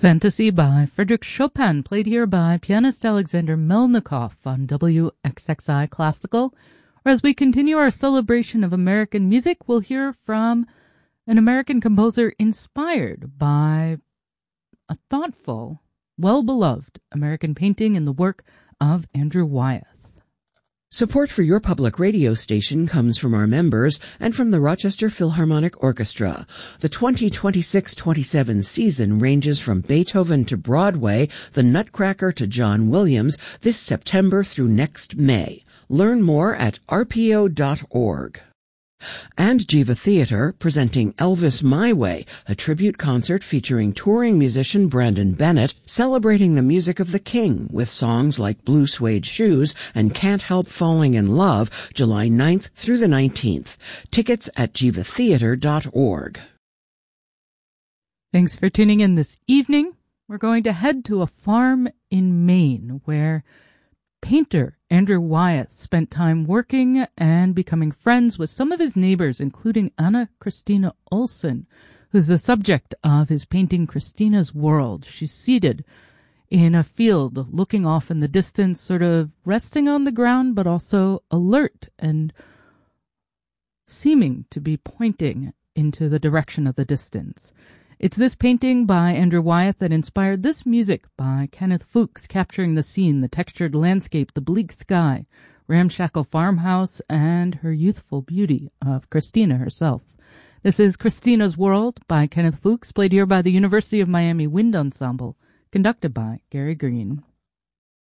Fantasy by Frédéric Chopin, played here by pianist Alexander Melnikov on WXXI Classical. Or as we continue our celebration of American music, we'll hear from an American composer inspired by a thoughtful, well-beloved American painting in the work of Andrew Wyeth. Support for your public radio station comes from our members and from the Rochester Philharmonic Orchestra. The 2026-27 season ranges from Beethoven to Broadway, the Nutcracker to John Williams, this September through next May. Learn more at rpo.org. And Jiva Theatre, presenting Elvis My Way, a tribute concert featuring touring musician Brandon Bennett, celebrating the music of the King with songs like Blue Suede Shoes and Can't Help Falling in Love, July 9th through the 19th. Tickets at jivatheatre.org. Thanks for tuning in this evening. We're going to head to a farm in Maine where painter Andrew Wyeth spent time working and becoming friends with some of his neighbors, including Anna Christina Olsen, who's the subject of his painting Christina's World. She's seated in a field, looking off in the distance, sort of resting on the ground, but also alert and seeming to be pointing into the direction of the distance. It's this painting by Andrew Wyeth that inspired this music by Kenneth Fuchs, capturing the scene, the textured landscape, the bleak sky, ramshackle farmhouse, and her youthful beauty of Christina herself. This is Christina's World by Kenneth Fuchs, played here by the University of Miami Wind Ensemble, conducted by Gary Green.